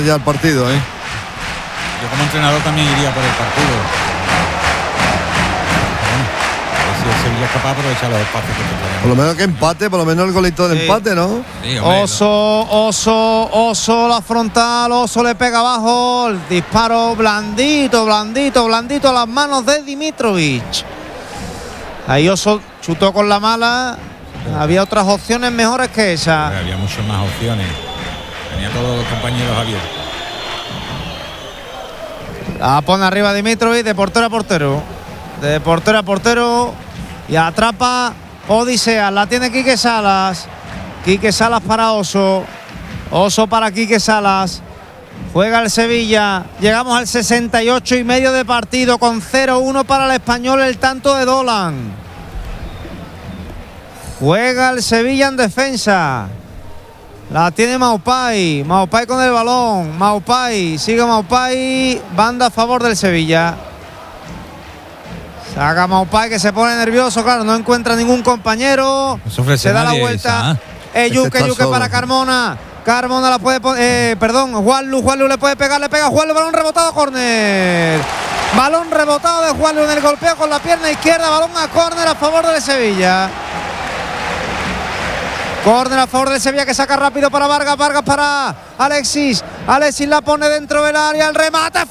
ya el partido, ¿eh? Yo como entrenador también iría por el partido. Si el Sevilla es capaz de aprovechar los espacios que tenemos. Por lo menos que empate, por lo menos el golito del empate, ¿no? Sí, hombre, Oso, la frontal, Oso le pega abajo, el disparo blandito a las manos de Dimitrovic. Ahí Oso chutó con la mala, había otras opciones mejores que esa. había muchas más opciones. Tenía todos los compañeros abiertos. La pone arriba Dimitrovic, de portero a portero. De portero a portero. Y atrapa Odisea. La tiene Quique Salas. Quique Salas para Oso. Oso para Quique Salas. Juega el Sevilla. Llegamos al 68,5 de partido. Con 0-1 para el Español, el tanto de Dolan. Juega el Sevilla en defensa. La tiene Maupay. Maupay con el balón. Maupay. Sigue Maupay. Banda a favor del Sevilla. Saca Maupay, que se pone nervioso. Claro, no encuentra ningún compañero. No se da la vuelta. Eyuque para Carmona. Carmona la puede poner. Juanlu le puede pegar. Le pega Juanlu. Balón rebotado, córner. Balón rebotado de Juanlu en el golpeo con la pierna izquierda. Balón a córner a favor del Sevilla. Córner a favor del Sevilla, que saca rápido para Vargas. Vargas para Alexis. Alexis la pone dentro del área. El remate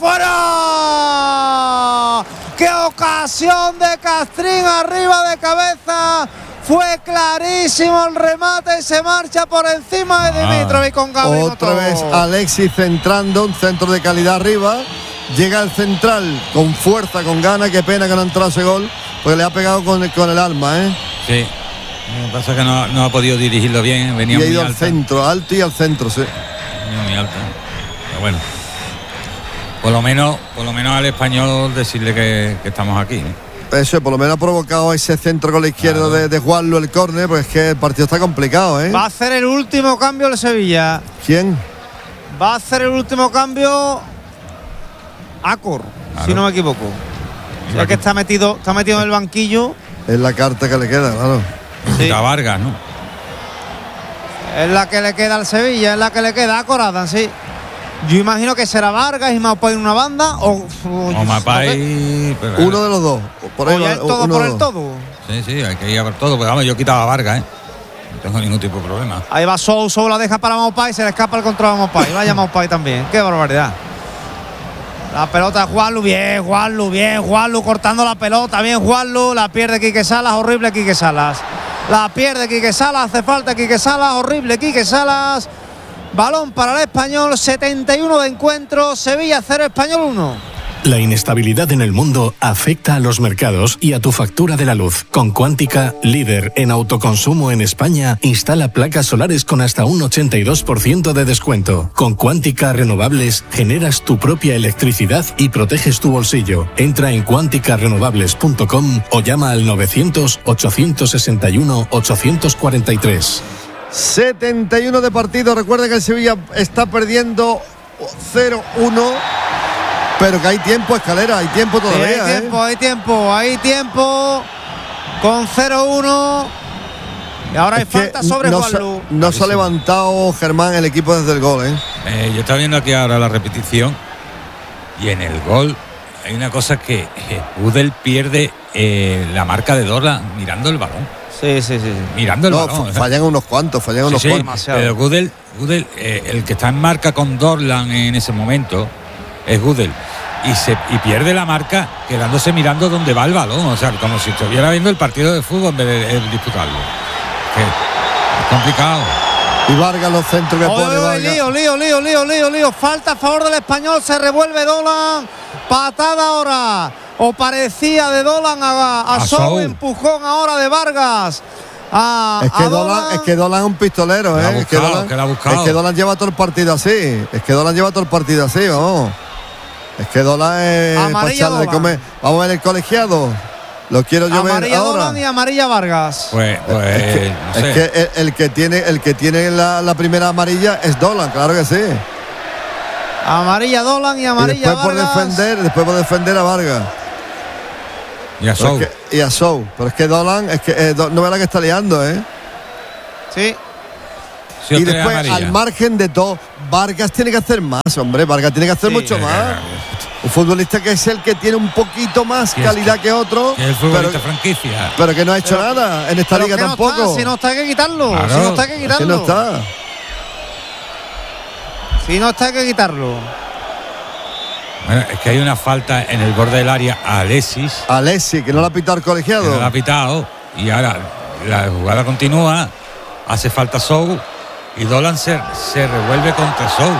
fuera. ¡Qué ocasión de Castrín arriba de cabeza! Fue clarísimo el remate y se marcha por encima de Dimitrovic con Gabriel. Otra vez Alexis centrando, un centro de calidad arriba. Llega el central con fuerza, con ganas. Qué pena que no ha entrado ese gol, porque le ha pegado con el alma, ¿eh? Sí. Lo que pasa es que no ha podido dirigirlo bien. Venía y ha muy ido alta. al centro, alto y al centro, sí. Venía muy alta. Pero bueno. Por lo menos al Español decirle que estamos aquí, ¿eh? Eso, por lo menos ha provocado ese centro con la izquierda, claro, de Juanlu, el córner, pues es que el partido está complicado, ¿eh? Va a hacer el último cambio el Sevilla. ¿Quién? Va a hacer el último cambio Acor, claro, si no me equivoco. Ya que está metido en el banquillo. Es la carta que le queda, claro. Sí. A Vargas, ¿no? Es la que le queda al Sevilla, es la que le queda a Corada, sí. Yo imagino que será Vargas y Maupay en una banda o Maupay, uno de los dos. Por ahí el todo por el todo. Sí, hay que ir a ver todo. Pero vamos, yo quitaba a Vargas, ¿eh? No tengo ningún tipo de problema. Ahí va Sou la deja para Maupay, se le escapa el control a Maupay. Vaya Maupay también, qué barbaridad. La pelota Juanlu, bien, Juanlu cortando la pelota, bien Juanlu, la pierde Quique Salas, horrible Quique Salas. La pierde Quique Salas, hace falta Quique Salas, horrible Quique Salas. Balón para el Español, 71 de encuentro, Sevilla 0, Español 1. La inestabilidad en el mundo afecta a los mercados y a tu factura de la luz. Con Quántica, líder en autoconsumo en España, instala placas solares con hasta un 82% de descuento. Con Quántica Renovables generas tu propia electricidad y proteges tu bolsillo. Entra en quanticarenovables.com o llama al 900-861-843. 71 de partido. Recuerda que el Sevilla está perdiendo 0-1. Pero que hay tiempo, Escalera, hay tiempo todavía. Sí, hay tiempo. Con 0-1. Y ahora hay falta sobre Juanlu. No se ha levantado, Germán, el equipo desde el gol, yo estaba viendo aquí ahora la repetición. Y en el gol hay una cosa que Gudel pierde la marca de Dorla mirando el balón. Sí. Mirando el balón. Fallan unos cuantos. Pero Gudel, el que está en marca con Dorlan en ese momento es Gudel. Y pierde la marca quedándose mirando dónde va el balón. O sea, como si estuviera viendo el partido de fútbol en vez de disputarlo. Es complicado. Y Vargas los centros que pone Vargas. Lío. Falta a favor del Español. Se revuelve Dolan. Patada ahora. O parecía de Dolan a Sou. Empujón ahora de Vargas. Es que Dolan es un pistolero, ¿eh? Es que Dolan lleva todo el partido así. Vamos. Es que Dolan es para echarle de comer. Vamos a ver el colegiado. Lo quiero yo ver amarilla ahora. Dolan y amarilla Vargas. Pues no sé. Es que el que tiene la primera amarilla es Dolan, claro que sí. Amarilla Dolan y amarilla Vargas. Después por defender a Vargas. Y a Sou. Pero es que Dolan, no ve la que está liando, ¿eh? Sí. Sí, y después, al margen de todo, Vargas tiene que hacer más, hombre. Vargas tiene que hacer mucho más. Un futbolista que es el que tiene un poquito más calidad que otro. Que es el futbolista franquicia. Pero que no ha hecho nada en esta liga tampoco. Está, si no está, hay que quitarlo. Claro. Si no está, hay que quitarlo. Si no está. Si no está, hay que quitarlo. Bueno, es que hay una falta en el borde del área a Alexis. Alexis, que no la ha pitado el colegiado. Que no la ha pitado. Y ahora la jugada continúa. Hace falta Sou. Y Dolan se revuelve contra Sou.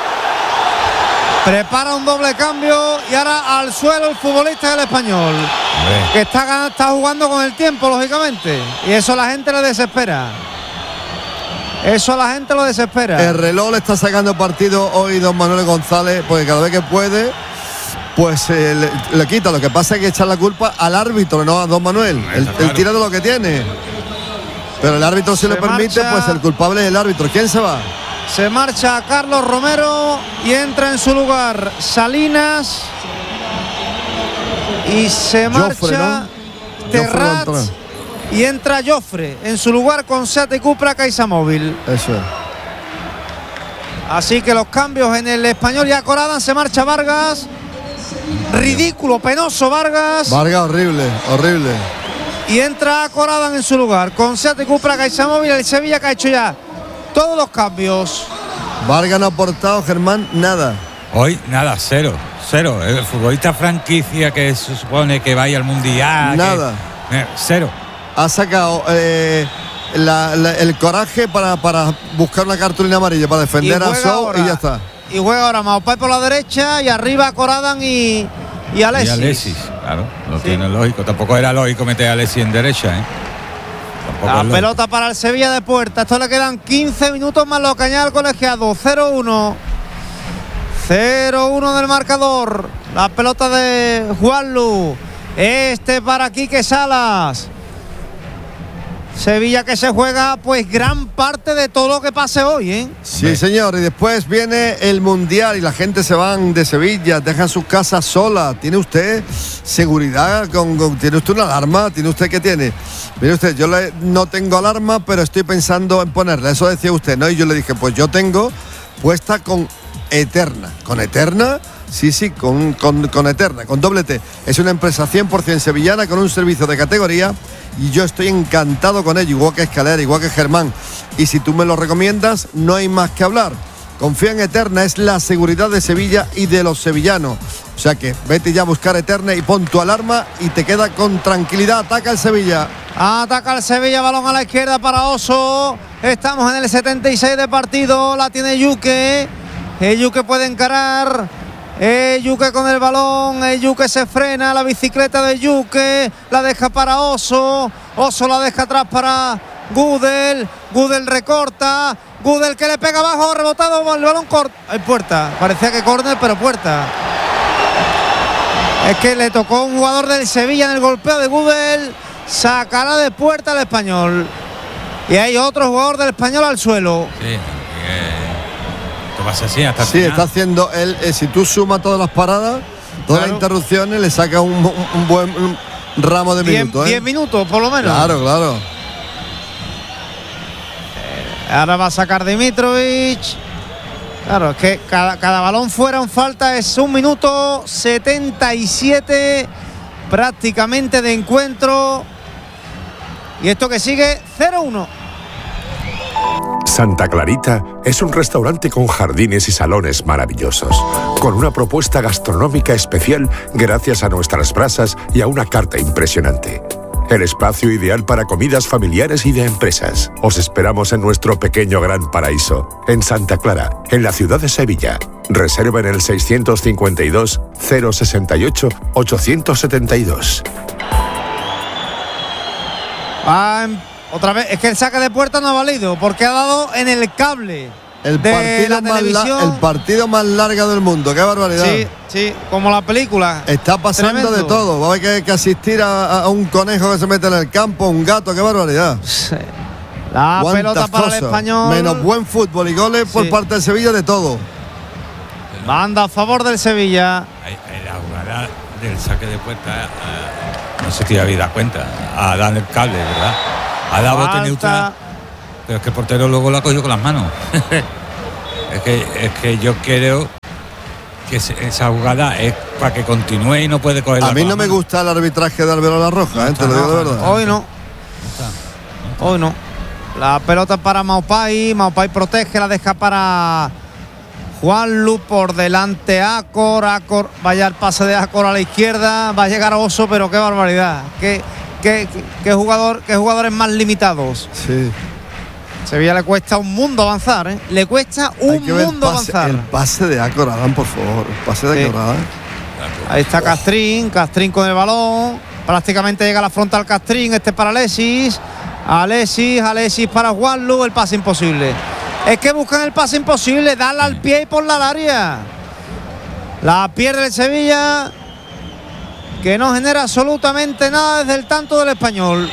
Prepara un doble cambio y ahora al suelo el futbolista del Español. Que está jugando con el tiempo, lógicamente. Y eso a la gente le desespera. Eso a la gente lo desespera. El reloj le está sacando partido hoy don Manuel González, porque cada vez que puede, pues le quita. Lo que pasa es que echar la culpa al árbitro, no a don Manuel. Él tira de lo que tiene. Pero el árbitro si lo permite, pues el culpable es el árbitro. ¿Quién se va? Se marcha Carlos Romero y entra en su lugar Salinas. Y se marcha Jofre, ¿no? Terrat. Y entra Jofre en su lugar con Seat y Cupra Caixamóvil. Eso es. Así que los cambios en el Español. Ya Coradan, se marcha Vargas. Ridículo, penoso Vargas. Vargas horrible, horrible. Y entra Coradan en su lugar con Seat y Cupra Caixamóvil. El Sevilla que ha hecho ya todos los cambios. Vargas no ha aportado, Germán, nada. Hoy nada, cero. El futbolista franquicia que se supone que vaya al mundial. Nada. Cero. Ha sacado el coraje para buscar una cartulina amarilla para defender a Sou y ya está. Y juega ahora Maupay por la derecha y arriba Coradan y Alexis. Y Alexis, claro, no tiene lógico. Tampoco era lógico meter a Alexis en derecha, ¿eh? La pelota para el Sevilla de puerta. Esto le quedan 15 minutos más lo que añade el colegiado. 0-1. 0-1 del marcador. La pelota de Juanlu. Para Quique Salas. Sevilla que se juega pues gran parte de todo lo que pase hoy, ¿eh? Sí, señor. Y después viene el Mundial y la gente se van de Sevilla, dejan sus casas solas. ¿Tiene usted seguridad? ¿Tiene usted una alarma? ¿Tiene usted qué tiene? Mire usted, yo no tengo alarma, pero estoy pensando en ponerla. Eso decía usted, ¿no? Y yo le dije, pues yo tengo puesta con Eterna. ¿Con Eterna? Sí, con Eterna, con doble T. Es una empresa 100% sevillana con un servicio de categoría y yo estoy encantado con ello, igual que Escalera, igual que Germán. Y si tú me lo recomiendas, no hay más que hablar. Confía en Eterna, es la seguridad de Sevilla y de los sevillanos. O sea que vete ya a buscar Eterna y pon tu alarma y te queda con tranquilidad. Ataca el Sevilla. Ataca el Sevilla, balón a la izquierda para Oso. Estamos en el 76 de partido, la tiene Yuque. Yuque puede encarar. Yuque con el balón, Yuque se frena, la bicicleta de Yuque, la deja para Oso, Oso la deja atrás para Gudel, Gudel recorta, Gudel que le pega abajo, rebotado, el balón corta, hay puerta, parecía que córner pero puerta. Es que le tocó un jugador del Sevilla en el golpeo de Gudel, sacará de puerta al Español. Y hay otro jugador del Español al suelo. Sí. Pasa así hasta sí, está haciendo él. Si tú sumas todas las paradas, todas las interrupciones, le saca un buen ramo de minutos. 10 minutos, por lo menos. Claro. Ahora va a sacar Dimitrovic. Claro, es que cada balón fuera en falta es 1 minuto 77 prácticamente de encuentro. Y esto que sigue 0-1. Santa Clarita es un restaurante con jardines y salones maravillosos, con una propuesta gastronómica especial gracias a nuestras brasas y a una carta impresionante. El espacio ideal para comidas familiares y de empresas. Os esperamos en nuestro pequeño gran paraíso, en Santa Clara, en la ciudad de Sevilla. Reserva en el 652 068 872. Otra vez, es que el saque de puerta no ha valido porque ha dado en el cable el de la televisión. El partido más largo del mundo, qué barbaridad. Sí, como la película. Está pasando tremendo. De todo. Va a haber que asistir a un conejo que se mete en el campo, un gato, qué barbaridad. Sí. La pelota para el Español. Menos buen fútbol y goles por parte del Sevilla, de todo. Manda a favor del Sevilla. La jugada del saque de puerta, no sé si habéis dado cuenta, a dar el cable, ¿verdad? Ha dado bote neutral, Pero es que el portero luego la cogió con las manos. es que yo creo que esa jugada es para que continúe y no puede coger. A mí no me gusta el arbitraje de Alberola Roja, te lo digo de verdad. Hoy no. Hoy no. La pelota para Maupay protege, la deja para Juanlu, por delante Acor, vaya el pase de Acor a la izquierda, va a llegar Oso, pero qué barbaridad, qué jugadores más limitados. Sí. Sevilla le cuesta un mundo avanzar, ¿eh? Le cuesta un mundo avanzar. El pase de Acor, Adán, por favor, el pase de Acor, Adán. Ahí está Castrín con el balón, prácticamente llega a la frontal Castrín, para Alexis para Juanlu, el pase imposible. Es que buscan el pase imposible, darle al pie y ponla al área. La pierde el Sevilla, que no genera absolutamente nada desde el tanto del Español.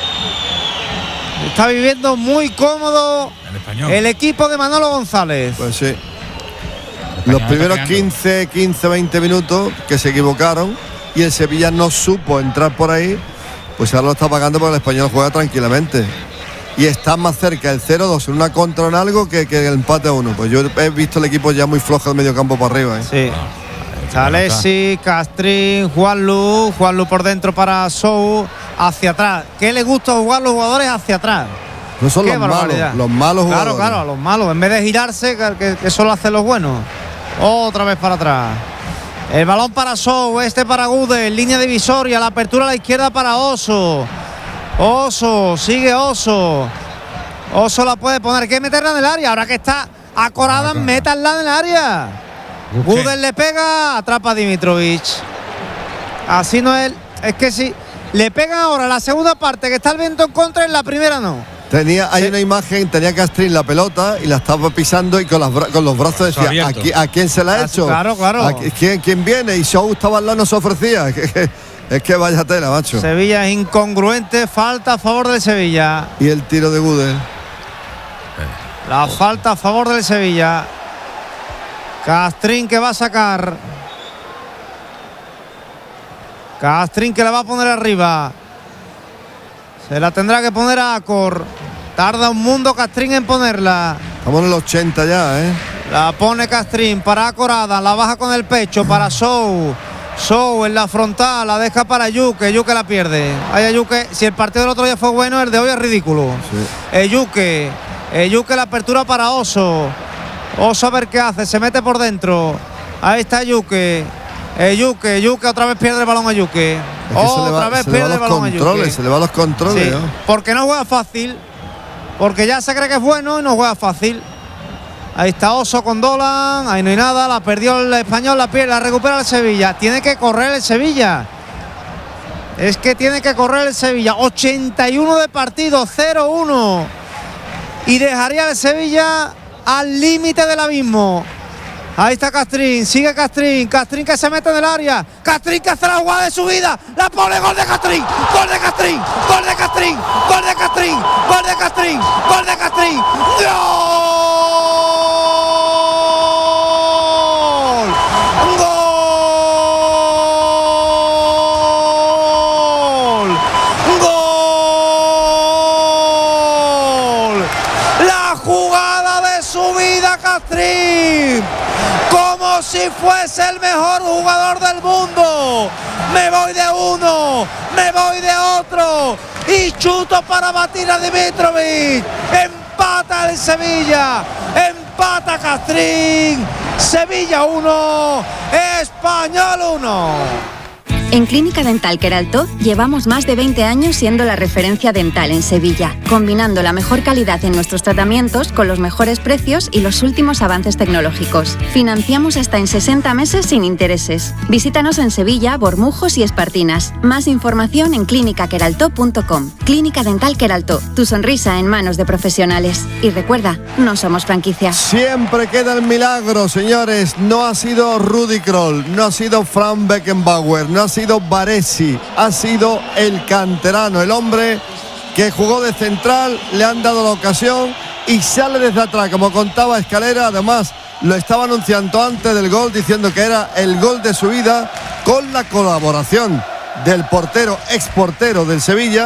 Está viviendo muy cómodo el equipo de Manolo González. Pues sí. Los primeros 15, 20 minutos que se equivocaron y el Sevilla no supo entrar por ahí, pues ahora lo está pagando porque el Español juega tranquilamente. Y está más cerca el 0-2 en una contra en algo que el empate a 1. Pues yo he visto el equipo ya muy flojo del medio campo para arriba. Sí. Alexis, Castrín, Juanlu por dentro para Sou, hacia atrás. ¿Qué le gusta jugar los jugadores hacia atrás? No son los malos jugadores. Claro, los malos. En vez de girarse, que solo hacen los buenos. Otra vez para atrás. El balón para Sou, para Gudel, línea divisoria, la apertura a la izquierda para Oso. Sigue Oso la puede poner, hay que meterla en el área. Ahora que está acorada, métanla en el área. Gudel le pega, atrapa a Dimitrovic. Así no es que si le pegan ahora la segunda parte, que está el viento en contra, en la primera no. Hay una imagen, tenía Castrín la pelota y la estaba pisando y con los brazos decía, ¿a quién se la ha hecho? Claro. ¿Quién viene? Y Show estaba al lado, no se ofrecía. Es que vaya tela, macho. Sevilla es incongruente, falta a favor del Sevilla. Y el tiro de Gudel. La falta a favor del Sevilla. Castrín que va a sacar. Castrín que la va a poner arriba. Se la tendrá que poner a Acor. Tarda un mundo Castrín en ponerla. Estamos en el 80 ya, ¿eh? La pone Castrín para Acorada. La baja con el pecho para Sou en la frontal. La deja para Yuque la pierde. Ay, Yuque, si el partido del otro día fue bueno, el de hoy es ridículo. Sí. Yuque la apertura para Oso a ver qué hace. Se mete por dentro. Ahí está Yuque. Yuque otra vez pierde el balón a Yuque. Otra vez pierde el balón a Yuque. Se le va los controles. Sí, ¿no? Porque no juega fácil. Porque ya se cree que es bueno y no juega fácil. Ahí está Oso con Dolan. Ahí no hay nada. La perdió el Español. La pierde. La recupera el Sevilla. Tiene que correr el Sevilla. Es que tiene que correr el Sevilla. 81 de partido. 0-1. Y dejaría el Sevilla al límite del abismo. Ahí está Castrín, sigue Castrín que se mete en el área, Castrín que hace la jugada de su vida, la pone, gol de Castrín, ¡gol! La jugada de su vida Castrín. Como si fuese el mejor jugador del mundo. Me voy de uno, me voy de otro y chuto para batir a Dimitrovic. Empata el Sevilla, empata Castrín. Sevilla 1, Español 1. En Clínica Dental Queraltó llevamos más de 20 años siendo la referencia dental en Sevilla, combinando la mejor calidad en nuestros tratamientos con los mejores precios y los últimos avances tecnológicos. Financiamos hasta en 60 meses sin intereses. Visítanos en Sevilla, Bormujos y Espartinas. Más información en clinicaqueraltó.com. Clínica Dental Queraltó, tu sonrisa en manos de profesionales. Y recuerda, no somos franquicia. Siempre queda el milagro, señores. No ha sido Rudi Kroll, no ha sido Frank Beckenbauer, no ha sido Baresi, ha sido el canterano, el hombre que jugó de central, le han dado la ocasión y sale desde atrás, como contaba Escalera. Además lo estaba anunciando antes del gol, diciendo que era el gol de su vida, con la colaboración del portero, exportero del Sevilla,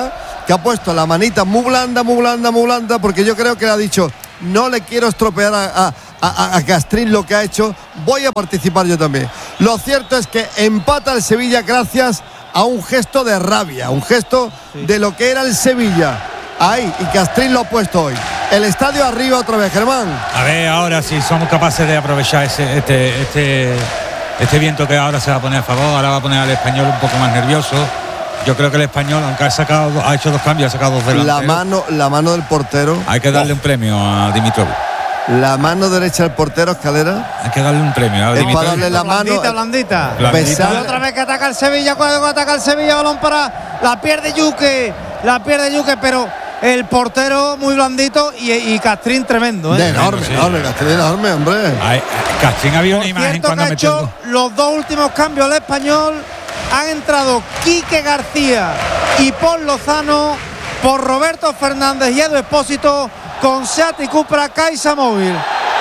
que ha puesto la manita muy blanda, porque yo creo que le ha dicho, no le quiero estropear a Castrín lo que ha hecho, voy a participar yo también. Lo cierto es que empata el Sevilla gracias a un gesto de rabia, un gesto de lo que era el Sevilla. Ahí, y Castrín lo ha puesto hoy. El estadio arriba otra vez, Germán. A ver, ahora sí somos capaces de aprovechar este viento que ahora se va a poner a favor. Ahora va a poner al Español un poco más nervioso. Yo creo que el Español, aunque ha hecho 2 cambios, ha sacado 2 delanteros. La mano del portero. Hay que darle un premio a Dimitrov. La mano derecha del portero, Escalera. Hay que darle un premio a Dimitrov. Para darle la mano. Blandita. Y otra vez que ataca el Sevilla, cuando ataca el Sevilla, balón para. La pierde Yuque, pero el portero muy blandito y Castrín tremendo, ¿eh? Castrín enorme, hombre. Castrín había una imagen cuando ha hecho los 2 últimos cambios al Español. Han entrado Quique García y Paul Lozano por Roberto Fernández y Edu Expósito con Seat y Cupra Caixa Móvil.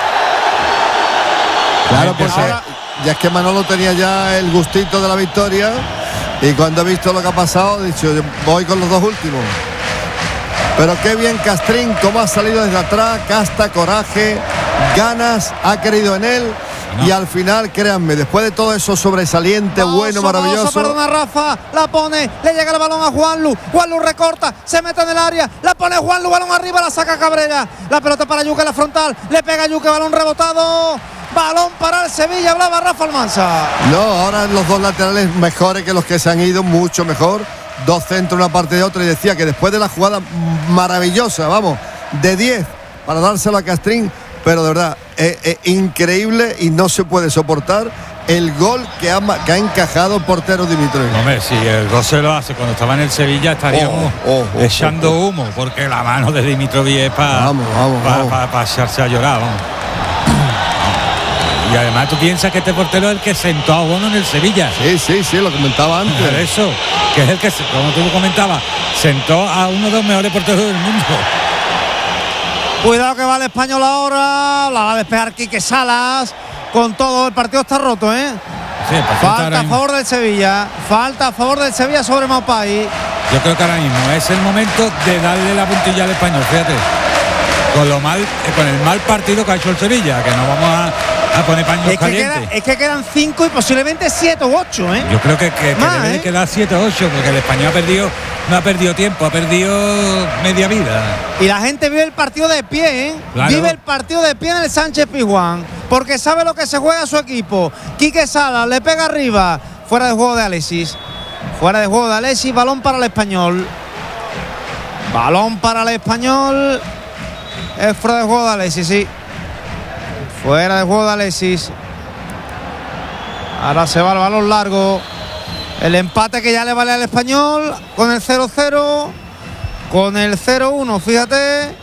Claro, porque ya es que Manolo tenía ya el gustito de la victoria y cuando ha visto lo que ha pasado ha dicho, voy con los 2 últimos. Pero qué bien Castrín, cómo ha salido desde atrás, casta, coraje, ganas, ha querido en él. Y al final, créanme, después de todo eso sobresaliente, maravilloso. Perdona, Rafa, la pone, le llega el balón a Juanlu recorta, se mete en el área, la pone Juanlu, balón arriba, la saca Cabrera, la pelota para Yuque, la frontal, le pega a Yuque, balón rebotado, balón para el Sevilla, hablaba Rafa Almansa. No, ahora los 2 laterales mejores que los que se han ido, mucho mejor, 2 centros una parte de otra, y decía que después de la jugada maravillosa, de 10 para dárselo a Castrín, pero de verdad, increíble y no se puede soportar el gol que ha encajado el portero Dimitrov. Hombre, si el gol se lo hace cuando estaba en el Sevilla estaríamos echando humo, porque la mano de Dimitrov es para echarse a llorar. Vamos. Y además tú piensas que este portero es el que sentó a Bono en el Sevilla. Sí, lo comentaba antes. Por eso, que es el que, como tú comentabas, sentó a uno de los mejores porteros del mundo. Cuidado que va el Español ahora, la va a despejar Quique Salas, con todo, el partido está roto, ¿eh? Sí, falta a favor del Sevilla, sobre Maupay. Yo creo que ahora mismo es el momento de darle la puntilla al Español, fíjate, con el mal partido que ha hecho el Sevilla, que no vamos a poner paños calientes. Es que quedan 5 y posiblemente 7 u 8, ¿eh? Yo creo que debe de quedar 7 o 8, porque el Español no ha perdido tiempo, ha perdido media vida. Y la gente vive el partido de pie, ¿eh? Claro. Vive el partido de pie en el Sánchez Pizjuán, porque sabe lo que se juega su equipo. Quique Salas le pega arriba, fuera de juego de Alexis. Balón para el Español. Es fuera de juego de Alexis, sí. Fuera de juego de Alexis. Ahora se va el balón largo. El empate que ya le vale al Español con el 0-0, con el 0-1, fíjate.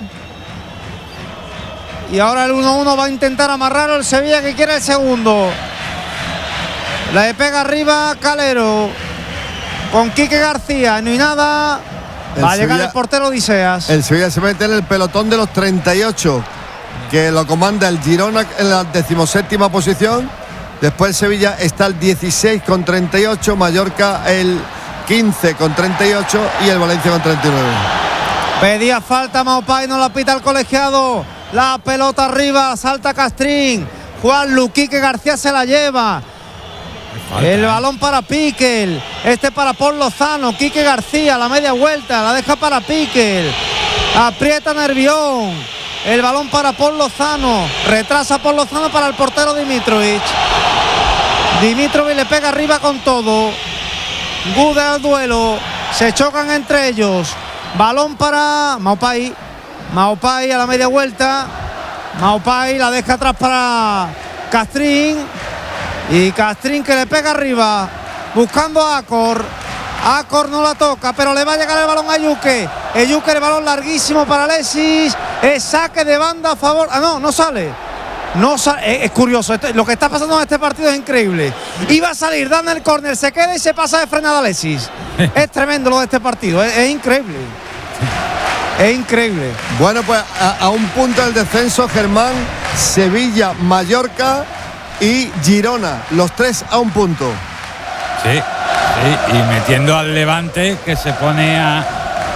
Y ahora el 1-1 va a intentar amarrar el Sevilla, que quiere el segundo. Le pega arriba Calero con Quique García, no hay nada. Va a llegar el portero Odiseas. El Sevilla se mete en el pelotón de los 38, que lo comanda el Girona en la 17ª posición. Después Sevilla está el 16 con 38, Mallorca el 15 con 38 y el Valencia con 39. Pedía falta Maupay, no la pita el colegiado. La pelota arriba, salta Castrín. Juanlu, Quique García se la lleva. El balón para Piquel. Para Paul Lozano. Quique García, la media vuelta, la deja para Piquel. Aprieta Nervión. El balón para Paul Lozano. Retrasa Paul Lozano para el portero Dimitrovic. Dimitrovic le pega arriba con todo. Gude al duelo. Se chocan entre ellos. Balón para Maupay. Maupay a la media vuelta. Maupay la deja atrás para Castrín. Y Castrín que le pega arriba. Buscando a Acor. Acor no la toca, pero le va a llegar el balón a Yuque. Yuque, el balón larguísimo para Alexis. Es saque de banda a favor. No sale. Es curioso. Lo que está pasando en este partido es increíble. Iba a salir, dan el córner, se queda y se pasa de frenada Alexis. Es tremendo lo de este partido. Es increíble. Es increíble. Bueno, pues a un punto del descenso, Germán, Sevilla, Mallorca y Girona. Los 3 a un punto. Sí, y metiendo al Levante, que se pone a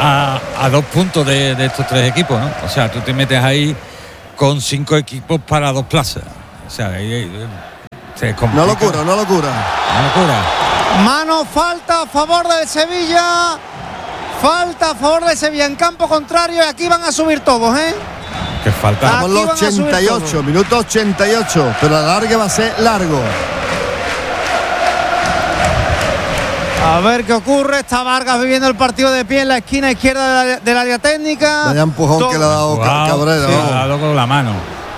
a 2 puntos de estos 3 equipos, ¿no? O sea, tú te metes ahí con 5 equipos para 2 plazas. O sea, se complica. No locura. Mano, falta a favor del Sevilla. Falta a favor del Sevilla en campo contrario y aquí van a subir todos, ¿eh? Que falta. Estamos los 88, minuto 88, pero la larga va a ser largo. A ver qué ocurre. Está Vargas viviendo el partido de pie en la esquina izquierda del área técnica. Vaya empujón que le ha dado Cabrera. Sí, le ha dado con la mano.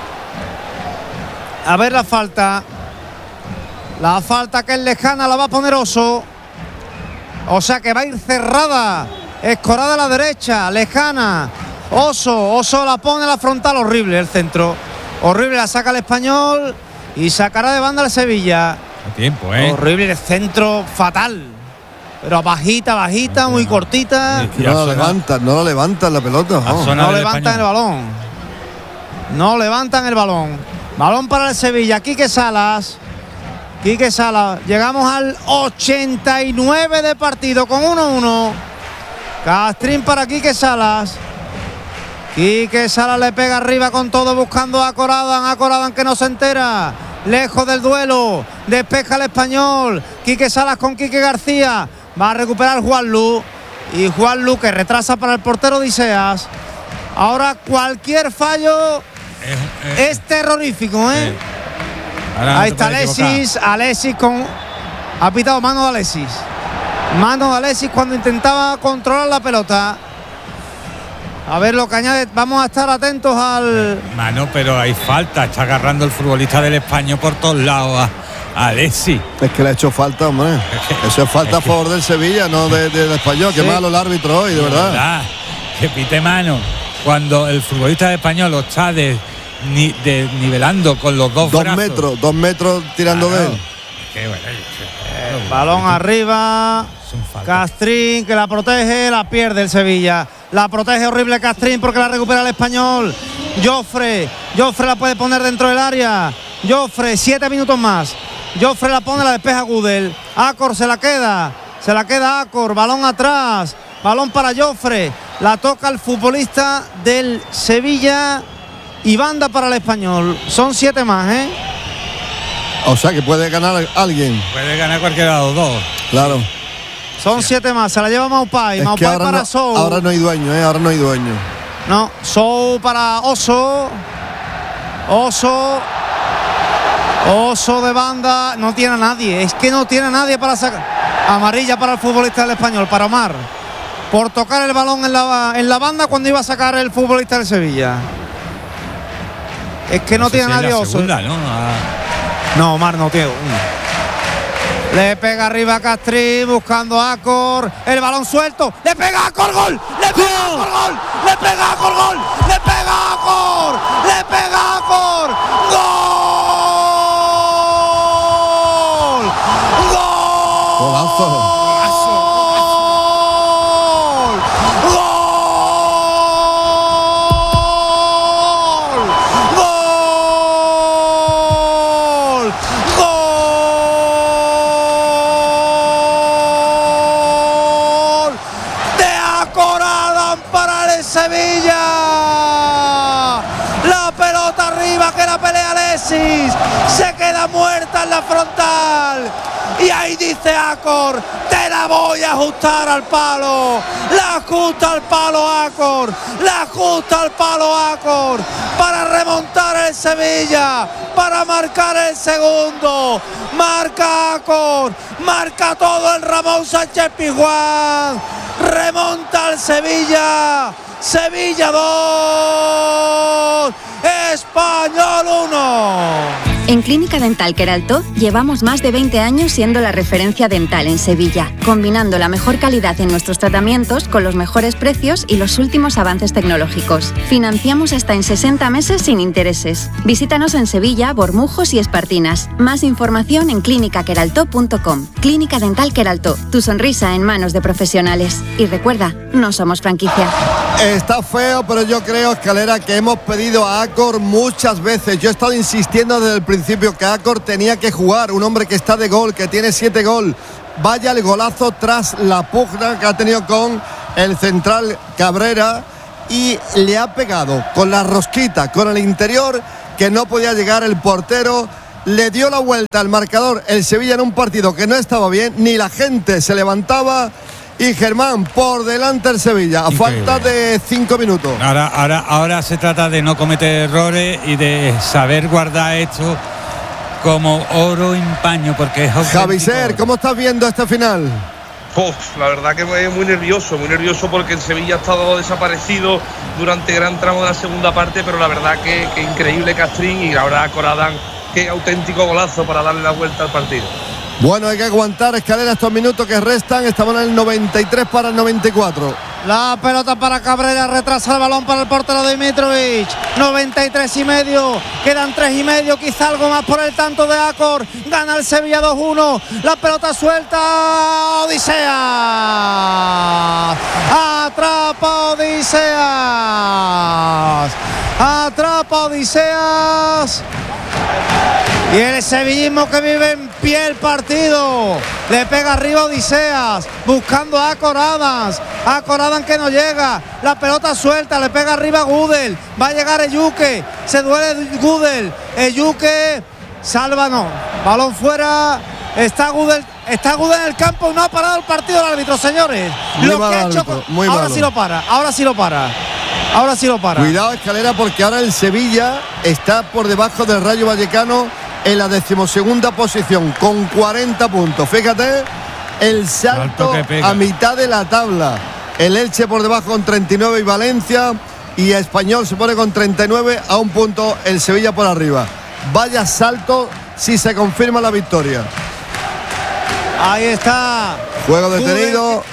A ver la falta. La falta que es lejana la va a poner Oso. O sea que va a ir cerrada. Escorada a la derecha, lejana. Oso la pone a la frontal. Horrible el centro. Horrible, la saca el Español. Y sacará de banda el Sevilla. A tiempo, Horrible el centro, fatal. Pero bajita, muy cortita. No la levantan la pelota. No levantan el balón. No levantan el balón. Balón para el Sevilla. Quique Salas. Llegamos al 89 de partido con 1-1. Castrín para Quique Salas. Quique Salas le pega arriba con todo buscando a Coradan que no se entera. Lejos del duelo. Despeja el Español. Quique Salas con Quique García. Va a recuperar Juanlu. Y Juanlu que retrasa para el portero Odiseas. Ahora cualquier fallo es terrorífico, ¿eh? Ahí está Alexis con... Ha pitado mano de Alexis. Mano de Alexis cuando intentaba controlar la pelota. A ver lo que añade. Vamos a estar atentos al... Mano, pero hay falta. Está agarrando el futbolista del Español por todos lados a Alexis. Es que le ha hecho falta, hombre. Eso es falta a favor del Sevilla, no del Español. Sí. Qué malo el árbitro hoy, de verdad. Que pite mano cuando el futbolista del Español lo está nivelando con los 2 brazos. 2 metros tirando de él. Balón arriba. Castrín que la protege, la pierde el Sevilla. La protege horrible Castrín porque la recupera el Español. Joffre la puede poner dentro del área. Joffre, 7 minutos más. Joffre la pone, la despeja Gudel. Acor se la queda Acor. Balón atrás. Balón para Joffre. La toca el futbolista del Sevilla. Y banda para el Español. Son 7 más, ¿eh? O sea que puede ganar alguien. Puede ganar cualquiera de los 2. Claro. Son 7 más. Se la lleva Maupay. Es Maupay para no, Sou. Ahora no hay dueño, ¿eh? Ahora no hay dueño. No. Sou para Oso. Oso de banda. No tiene a nadie. Es que no tiene a nadie para sacar. Amarilla para el futbolista del Español. Para Omar. Por tocar el balón en la banda cuando iba a sacar el futbolista del Sevilla. Es que no tiene nadie Oso. No, Omar no tiene. Le pega arriba a Castrín buscando a Acor. El balón suelto. Le pega a Acor, gol. Le pega a Acor, gol. Le pega a Acor, gol. Le pega a Acor. Le pega a Acor. Gol. Golazo. Se queda muerta en la frontal y ahí dice Acor, te la voy a ajustar al palo. La ajusta al palo Acor, para remontar el Sevilla, para marcar el segundo. Marca Acor, marca todo el Ramón Sánchez Pizjuán, remonta el Sevilla 2, Español 1. En Clínica Dental Queraltó llevamos más de 20 años siendo la referencia dental en Sevilla, combinando la mejor calidad en nuestros tratamientos con los mejores precios y los últimos avances tecnológicos. Financiamos hasta en 60 meses sin intereses. Visítanos en Sevilla, Bormujos y Espartinas. Más información en clinicaqueraltó.com. Clínica Dental Queraltó, tu sonrisa en manos de profesionales. Y recuerda, no somos franquicia. Está feo, pero yo creo, Escalera, que hemos pedido a Acor muchas veces. Yo he estado insistiendo desde el principio que Acor tenía que jugar. Un hombre que está de gol, que tiene 7 goles. Vaya el golazo tras la pugna que ha tenido con el central Cabrera, y le ha pegado con la rosquita, con el interior, que no podía llegar el portero. Le dio la vuelta al marcador el Sevilla en un partido que no estaba bien, ni la gente se levantaba. Y Germán, por delante el Sevilla, a falta de 5 minutos. Ahora se trata de no cometer errores y de saber guardar esto como oro en paño, porque es Javiser, ¿cómo estás viendo este final? La verdad que muy nervioso porque el Sevilla ha estado desaparecido durante gran tramo de la segunda parte, pero la verdad que increíble Castrín, y ahora Corredán, qué auténtico golazo para darle la vuelta al partido. Bueno, hay que aguantar, Escalera, estos minutos que restan. Estamos en el 93 para el 94. La pelota para Cabrera, retrasa el balón para el portero Dimitrovic. 93 y medio, quedan 3 y medio, quizá algo más por el tanto de Acor. Gana el Sevilla 2-1. La pelota suelta, Odiseas. Atrapa Odiseas. Y el sevillismo que vive en pie el partido. Le pega arriba Odiseas, buscando a Acor que no llega. La pelota suelta, le pega arriba Gudel. Va a llegar Eyuke, se duele Gudel. Eyuke, salva, no. Balón fuera. Está Gudel en el campo y no ha parado el partido el árbitro, señores. Ahora sí lo para. Cuidado, Escalera, porque ahora el Sevilla está por debajo del Rayo Vallecano en la 12ª posición con 40 puntos. Fíjate el salto a mitad de la tabla. El Elche por debajo con 39 y Valencia, y Español se pone con 39, a un punto el Sevilla por arriba. Vaya salto si se confirma la victoria. Ahí está. Juego detenido.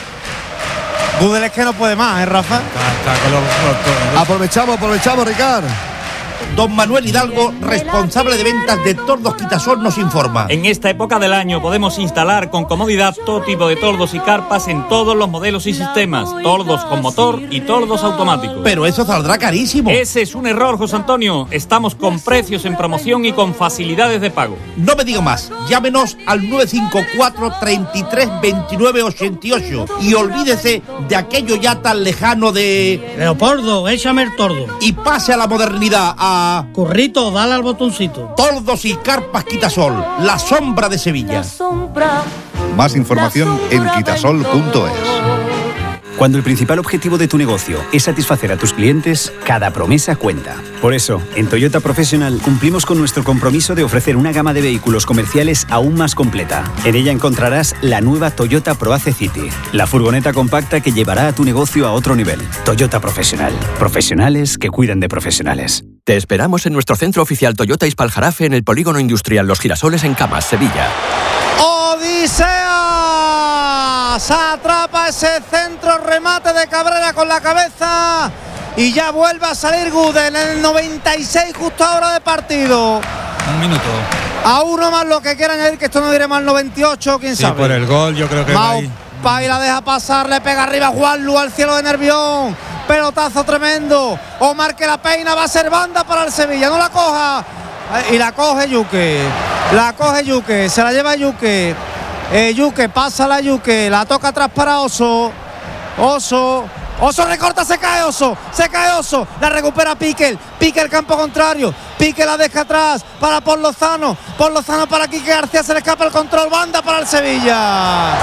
Gudel es que no puede más, Rafa. Aprovechamos, Ricardo. Don Manuel Hidalgo, responsable de ventas de Tordos Quitasol, nos informa. En esta época del año podemos instalar con comodidad todo tipo de tordos y carpas en todos los modelos y sistemas. Tordos con motor y tordos automáticos. Pero eso saldrá carísimo. Ese es un error, José Antonio. Estamos con precios en promoción y con facilidades de pago. No me diga más. Llámenos al 954 33 29 88 y olvídese de aquello ya tan lejano de... Leopoldo, échame el tordo. Y pase a la modernidad, a... Currito, dale al botoncito. Tordos y carpas Quitasol, la sombra de Sevilla. Más información en quitasol.es. Cuando el principal objetivo de tu negocio es satisfacer a tus clientes, cada promesa cuenta. Por eso, en Toyota Professional cumplimos con nuestro compromiso de ofrecer una gama de vehículos comerciales aún más completa. En ella encontrarás la nueva Toyota ProAce City, la furgoneta compacta que llevará a tu negocio a otro nivel. Toyota Professional. Profesionales que cuidan de profesionales. Te esperamos en nuestro centro oficial Toyota Ispaljarafe en el Polígono Industrial Los Girasoles en Camas, Sevilla. Odiseas atrapa ese centro, remate de Cabrera con la cabeza, y ya vuelve a salir Gudel en el 96, justo ahora de partido. Un minuto. A uno más lo que quieran ir, que esto no diré más 98, quién sabe. Por el gol yo creo que Maupay la deja pasar, le pega arriba Juanlu al cielo de Nervión. Pelotazo tremendo. Omar que la peina, va a ser banda para el Sevilla, no la coja. Y la coge Yuque. Se la lleva Yuque. Yuque, pasa la Yuque, la toca atrás para Oso recorta, se cae Oso, la recupera Piquel, campo contrario, Piquel la deja atrás para Pol Lozano para Quique García, se le escapa el control, banda para el Sevilla,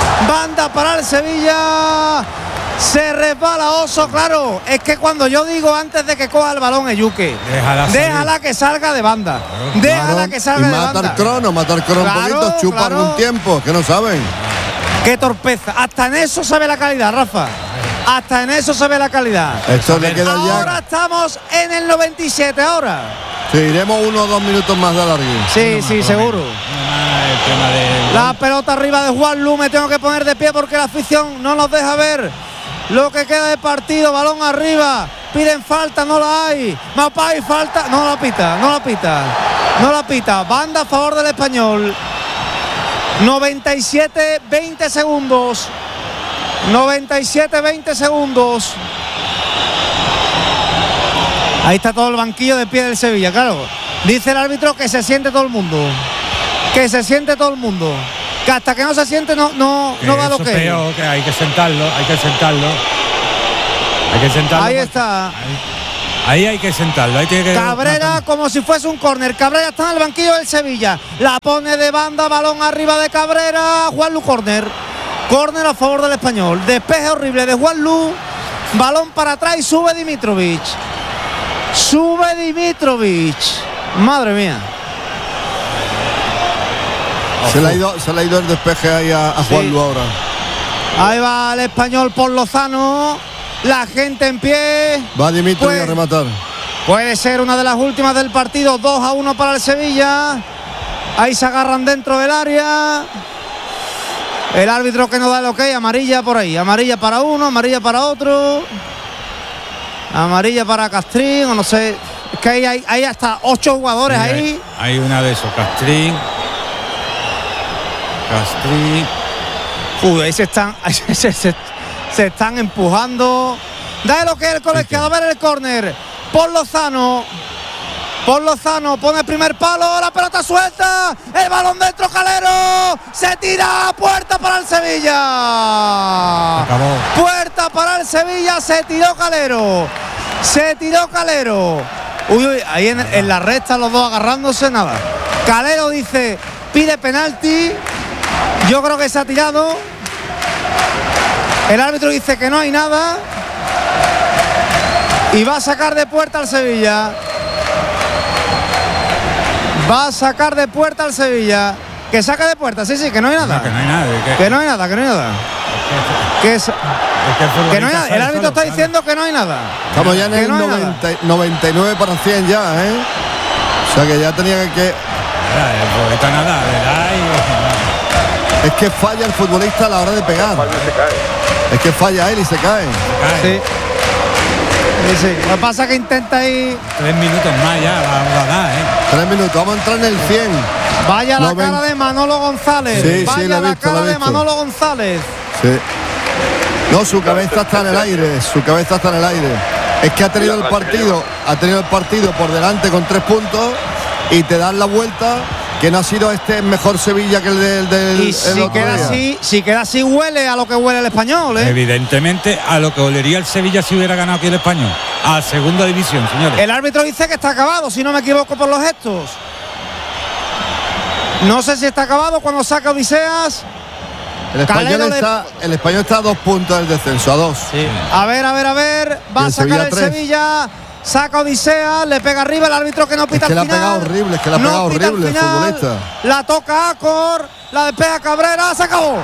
se resbala Oso, claro, es que cuando yo digo antes de que coja el balón Yuque, déjala que salga de banda, que salga de banda. Mata el crono un poquito, chupar un tiempo, que no saben. Qué torpeza, hasta en eso se ve la calidad, Rafa. Hasta en eso se ve la calidad. Esto le queda ya. Ahora estamos en el 97 ahora. Sí, iremos 1 o 2 minutos más de alargue. Sí, seguro. La pelota arriba de Juanlu, me tengo que poner de pie porque la afición no nos deja ver lo que queda de partido. Balón arriba, piden falta, no la hay. Maupay, falta, no la pita. Banda a favor del Español. 97-20 segundos. Ahí está todo el banquillo de pie del Sevilla, claro. Dice el árbitro que se siente todo el mundo. que hasta que no se siente no da lo que es. Peor, que hay que sentarlo. Ahí está. Ahí hay que sentarlo. Ahí tiene que Cabrera como si fuese un córner. Cabrera está en el banquillo del Sevilla. La pone de banda, balón arriba de Cabrera. Juanlu córner. Córner a favor del Español. Despeje horrible de Juanlu. Balón para atrás y sube Dimitrovic. Madre mía. Se le ha ido el despeje ahí a Juanlu ahora. Ahí va el Español por Lozano. La gente en pie. Va Dimitrovic a rematar. Puede ser una de las últimas del partido. 2-1 para el Sevilla. Ahí se agarran dentro del área. El árbitro que no da el ok. Amarilla por ahí. Amarilla para uno, amarilla para otro. Amarilla para Castrín, o no sé. Es que hay hasta 8 jugadores ahí. Hay una de esos, Castrín. Ahí se están empujando. Da lo que es el colegiado. A ver el córner. Por Lozano, pone el primer palo. La pelota suelta. El balón dentro, Calero. Se tira. Puerta para el Sevilla. Acabó. Puerta para el Sevilla. Se tiró Calero. Uy, ahí en la recta los dos agarrándose, nada. Calero dice, pide penalti. Yo creo que se ha tirado. El árbitro dice que no hay nada. Y va a sacar de puerta al Sevilla. Que saca de puerta, sí, que no hay nada. No, que no hay nada. Que no hay nada. El árbitro está diciendo que no hay nada. Estamos ya en el 99 para 100 ya, ¿eh? O sea que ya tenía que... nada, Es que falla el futbolista a la hora de pegar. Es que falla él y se cae. Sí. Lo que pasa es que intenta ir... 3 minutos más ya, va a dar, 3 minutos, vamos a entrar en el 100. Vaya la cara de Manolo González. Sí, Vaya la cara de Manolo González. Sí. No, su cabeza está en el aire. Es que ha tenido el partido por delante con 3 puntos y te dan la vuelta, que no ha sido mejor Sevilla que el del y si queda así huele a lo que huele el Español, ¿eh? Evidentemente a lo que olería el Sevilla si hubiera ganado aquí el Español, a segunda división, señores. El árbitro dice que está acabado, si no me equivoco por los gestos. No sé si está acabado cuando saca Odiseas. El Español está a 2 puntos del descenso, a 2. Sí. A ver. Va a sacar el Sevilla. Saca Odisea, le pega arriba el árbitro que no pita al final. Es que la ha pegado horrible el futbolista. La toca Acor, la despega Cabrera, se acabó.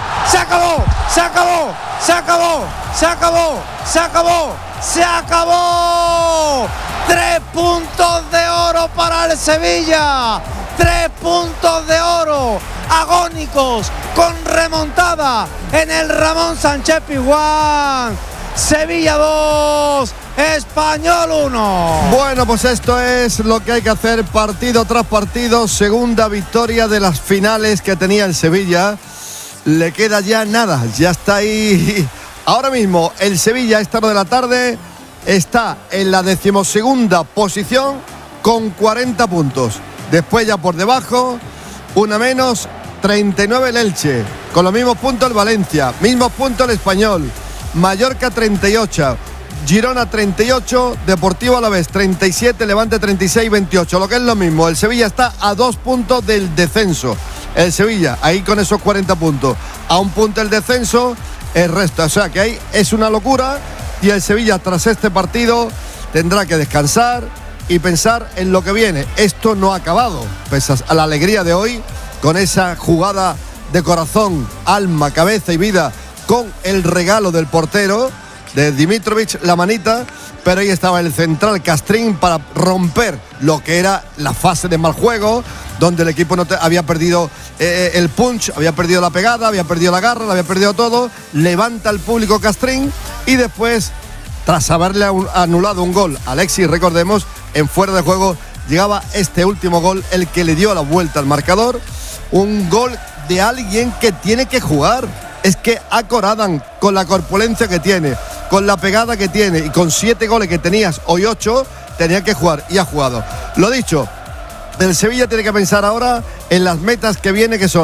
3 puntos de oro para el Sevilla. 3 puntos de oro agónicos con remontada en el Ramón Sánchez Pizjuán. Sevilla 2, Español 1. Bueno, pues esto es lo que hay que hacer partido tras partido. Segunda victoria de las finales que tenía el Sevilla. Le queda ya nada, ya está ahí. Ahora mismo el Sevilla a esta hora de la tarde está en la 12ª posición con 40 puntos. Después ya por debajo, una menos, 39 el Elche. Con los mismos puntos el Valencia, mismos puntos el Español. Mallorca 38, Girona 38, Deportivo Alavés 37, Levante 36, 28. Lo que es lo mismo, el Sevilla está a 2 puntos del descenso. El Sevilla, ahí con esos 40 puntos. A 1 punto el descenso, el resto. O sea que ahí es una locura. Y el Sevilla tras este partido tendrá que descansar y pensar en lo que viene. Esto no ha acabado, pese a la alegría de hoy, con esa jugada de corazón, alma, cabeza y vida, con el regalo del portero de Dimitrovic, la manita, pero ahí estaba el central Castrín para romper lo que era la fase de mal juego, donde el equipo había perdido el punch, había perdido la pegada, había perdido la garra, lo había perdido todo. Levanta el público Castrín y después, tras haberle anulado un gol a Alexis, recordemos, en fuera de juego, llegaba este último gol, el que le dio la vuelta al marcador. Un gol de alguien que tiene que jugar. Es que Acor Adán, con la corpulencia que tiene, con la pegada que tiene y con 7 goles que tenías hoy 8, tenía que jugar y ha jugado. Lo dicho, el Sevilla tiene que pensar ahora en las metas que viene, que son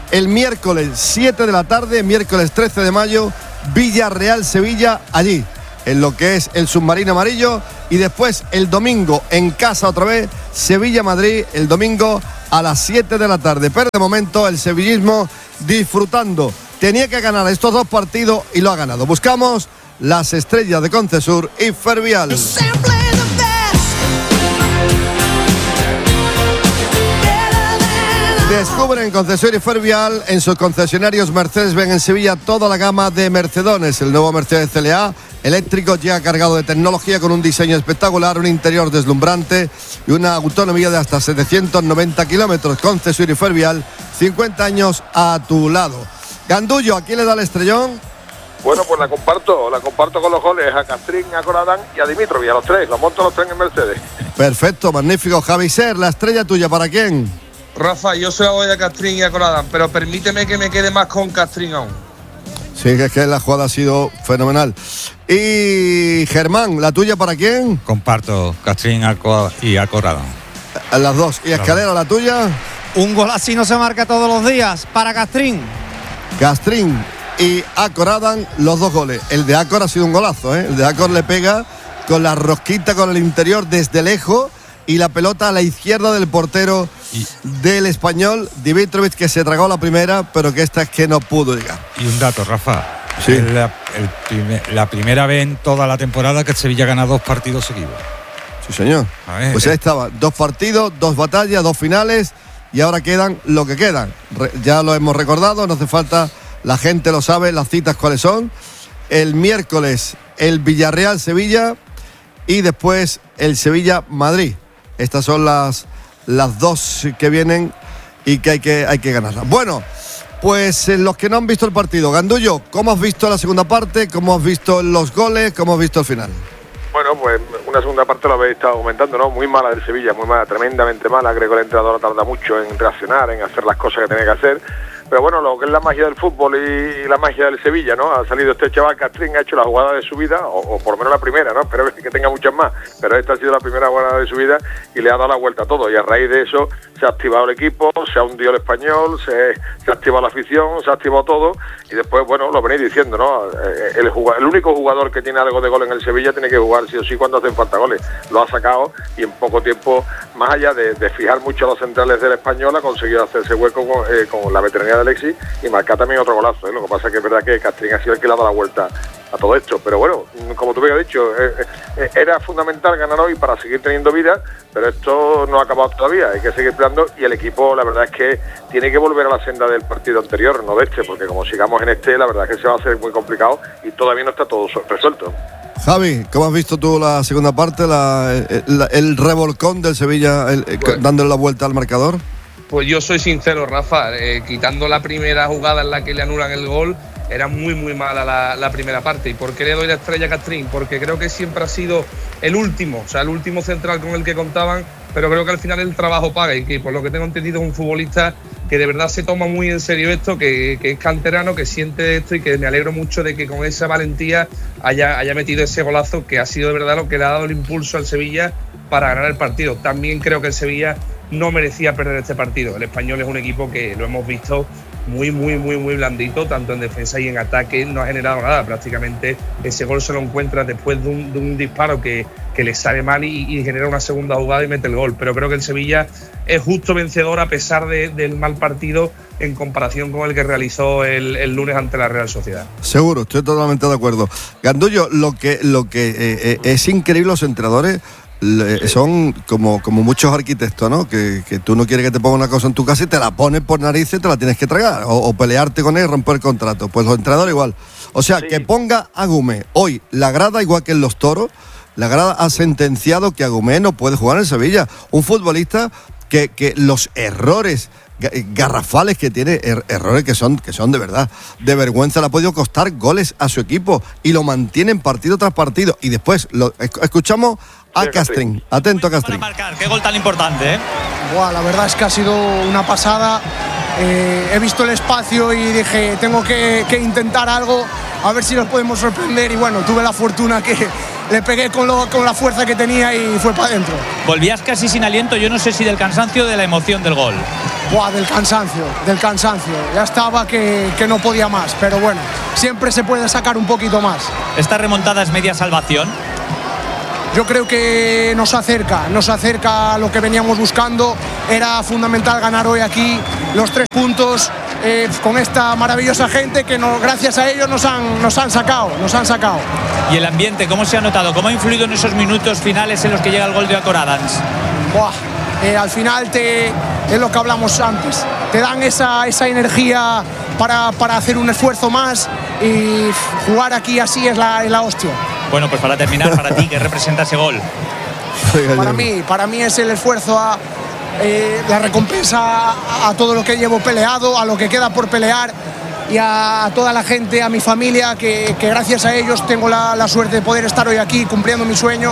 el miércoles 7 de la tarde, miércoles 13 de mayo, Villarreal-Sevilla, allí, en lo que es el submarino amarillo. Y después el domingo en casa otra vez, Sevilla-Madrid, el domingo a las 7 de la tarde. Pero de momento el sevillismo disfrutando. Tenía que ganar estos 2 partidos y lo ha ganado. Buscamos las estrellas de Concesur y Fervial. Descubren en Concesur y Fervial en sus concesionarios Mercedes-Benz en Sevilla toda la gama de Mercedones. El nuevo Mercedes CLA eléctrico llega cargado de tecnología con un diseño espectacular, un interior deslumbrante y una autonomía de hasta 790 kilómetros. Concesur y Fervial, 50 años a tu lado. Gandullo, ¿a quién le da el estrellón? Bueno, pues la comparto con los goles a Castrín, a Coradán y a Dimitrovic, a los 3, los monto los 3 en Mercedes. Perfecto, magnífico. Javi Ser, la estrella tuya, ¿para quién? Rafa, yo se la voy a Castrín y a Coradán, pero permíteme que me quede más con Castrín aún. Sí, es que la jugada ha sido fenomenal. Y Germán, ¿la tuya para quién? Comparto Castrín y a Coradán. Las 2. ¿Y Escalera, la tuya? Un gol así no se marca todos los días para Castrín. Castrín y Acoradan, los 2 goles. El de Acor ha sido un golazo, ¿eh? El de Acor le pega con la rosquita con el interior desde lejos y la pelota a la izquierda del portero del Español, Dimitrovic, que se tragó la primera, pero que esta es que no pudo llegar. Y un dato, Rafa. Sí. Es la primera vez en toda la temporada que el Sevilla gana 2 partidos seguidos. Sí, señor. Pues ahí estaba. 2 partidos, 2 batallas, 2 finales. Y ahora quedan lo que quedan. Ya lo hemos recordado, no hace falta, la gente lo sabe, las citas cuáles son. El miércoles el Villarreal-Sevilla y después el Sevilla-Madrid. Estas son las 2 que vienen y que hay que ganarlas. Bueno, pues los que no han visto el partido, Gandullo, ¿cómo has visto la segunda parte? ¿Cómo has visto los goles? ¿Cómo has visto el final? Bueno, pues una segunda parte lo habéis estado comentando, ¿no? Muy mala del Sevilla, muy mala, tremendamente mala. Creo que el entrenador tarda mucho en reaccionar, en hacer las cosas que tiene que hacer. Pero bueno, lo que es la magia del fútbol y la magia del Sevilla, ¿no? Ha salido este chaval Castrín, ha hecho la jugada de su vida, o por lo menos la primera, ¿no? Espero que tenga muchas más, pero esta ha sido la primera jugada de su vida y le ha dado la vuelta a todo. Y a raíz de eso se ha activado el equipo, se ha hundido el Español, se ha activado la afición, se ha activado todo. Y después, bueno, lo venís diciendo, ¿no? El único jugador que tiene algo de gol en el Sevilla tiene que jugar sí o sí cuando hacen falta goles. Lo ha sacado y en poco tiempo, más allá de fijar mucho a los centrales del Español, ha conseguido hacerse hueco con la veteranía de Alexis y marcar también otro golazo, ¿eh? Lo que pasa es que es verdad que Castrín ha sido el que le ha dado la vuelta a todo esto, pero bueno, como tú habías dicho, era fundamental ganar hoy para seguir teniendo vida, pero esto no ha acabado todavía, hay que seguir peleando y el equipo la verdad es que tiene que volver a la senda del partido anterior, no de este, porque como sigamos en este, la verdad es que se va a hacer muy complicado y todavía no está todo resuelto. Javi, ¿cómo has visto tú la segunda parte, el revolcón del Sevilla dándole la vuelta al marcador? Pues yo soy sincero, Rafa, quitando la primera jugada en la que le anulan el gol, era muy mala la primera parte. ¿Y por qué le doy la estrella a Castrín? Porque creo que siempre ha sido el último central con el que contaban, pero creo que al final el trabajo paga y que por lo que tengo entendido es un futbolista que de verdad se toma muy en serio esto, que es canterano, que siente esto y que me alegro mucho de que con esa valentía haya metido ese golazo que ha sido de verdad lo que le ha dado el impulso al Sevilla para ganar el partido. También creo que el Sevilla no merecía perder este partido. El Español es un equipo que lo hemos visto muy blandito, tanto en defensa y en ataque, no ha generado nada. Prácticamente ese gol se lo encuentra después de un disparo que le sale mal y genera una segunda jugada y mete el gol. Pero creo que el Sevilla es justo vencedor a pesar del mal partido en comparación con el que realizó el lunes ante la Real Sociedad. Seguro, estoy totalmente de acuerdo. Gandullo, lo que es increíble, los entrenadores son como muchos arquitectos, ¿no? Que tú no quieres que te ponga una cosa en tu casa y te la pones por narices y te la tienes que tragar, o pelearte con él y romper el contrato. Pues los entrenadores igual. O sea, sí. Que ponga a Agumé hoy la grada, igual que en los Toros, la grada ha sentenciado que Agumé no puede jugar en Sevilla. Un futbolista que los errores garrafales que tiene, errores que son de verdad, de vergüenza, le ha podido costar goles a su equipo y lo mantienen partido tras partido. Y después escuchamos a Castrín. Atento, Castrín. Qué gol tan importante, ¿eh? Buah, la verdad es que ha sido una pasada. He visto el espacio y dije, tengo que intentar algo, a ver si los podemos sorprender. Y bueno, tuve la fortuna que le pegué con la fuerza que tenía y fue para adentro. Volvías casi sin aliento, yo no sé si del cansancio o de la emoción del gol. Del cansancio. Ya estaba que no podía más, pero bueno, siempre se puede sacar un poquito más. ¿Esta remontada es media salvación? Yo creo que nos acerca a lo que veníamos buscando. Era fundamental ganar hoy aquí los 3 puntos con esta maravillosa gente que gracias a ellos nos han sacado. ¿Y el ambiente cómo se ha notado? ¿Cómo ha influido en esos minutos finales en los que llega el gol de Aitor Adams? Al final es lo que hablamos antes, te dan esa energía para hacer un esfuerzo más, y jugar aquí así es la hostia. Bueno, pues para terminar, para ti, ¿qué representa ese gol? Para mí es el esfuerzo, la recompensa a todo lo que llevo peleado, a lo que queda por pelear, y a toda la gente, a mi familia, que gracias a ellos tengo la suerte de poder estar hoy aquí cumpliendo mi sueño.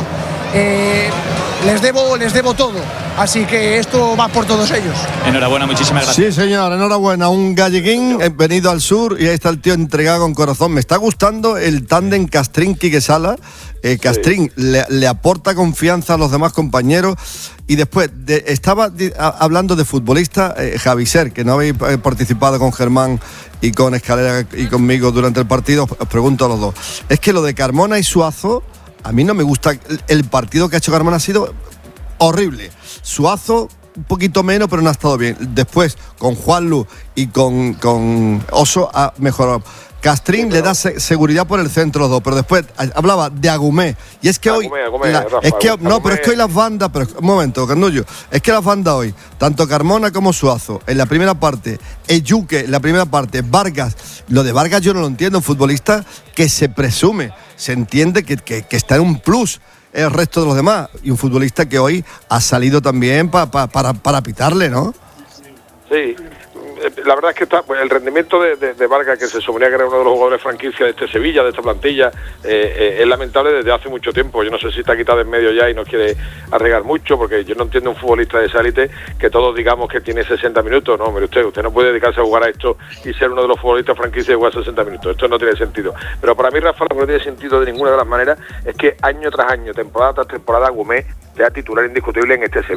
Les debo todo, así que esto va por todos ellos. Enhorabuena, muchísimas gracias. Sí, señor, enhorabuena, un galleguín venido al sur, y ahí está el tío entregado con corazón. Me está gustando el tándem Castrín-Quique Sala. Castrín le aporta confianza a los demás compañeros. Y después, estaba hablando de futbolista, Javi Ser, que no habéis participado con Germán y con Escalera y conmigo durante el partido. Os pregunto a los dos. Es que lo de Carmona y Suazo, a mí no me gusta. El partido que ha hecho Carmona ha sido horrible. Suazo un poquito menos, pero no ha estado bien. Después, con Juanlu y con Oso ha mejorado. Castrín le da seguridad por el centro los dos, pero después hablaba de Agumé. Y es que hoy... pero es que hoy las bandas... Pero un momento, Candullo. Es que las bandas hoy, tanto Carmona como Suazo, en la primera parte, Eyuque en la primera parte, Vargas... Lo de Vargas yo no lo entiendo, un futbolista que se presume, se entiende que está en un plus el resto de los demás. Y un futbolista que hoy ha salido también para pitarle, ¿no? Sí. La verdad es que el rendimiento de Vargas, que se suponía que era uno de los jugadores franquicia de este Sevilla, de esta plantilla, es lamentable desde hace mucho tiempo. Yo no sé si está quitado en medio ya y no quiere arriesgar mucho, porque yo no entiendo un futbolista de esa élite que todos digamos que tiene 60 minutos. No, mire usted no puede dedicarse a jugar a esto y ser uno de los futbolistas franquicia y jugar 60 minutos. Esto no tiene sentido. Pero para mí, Rafa, lo que no tiene sentido de ninguna de las maneras es que año tras año, temporada tras temporada, Agumé sea titular indiscutible en este Sevilla.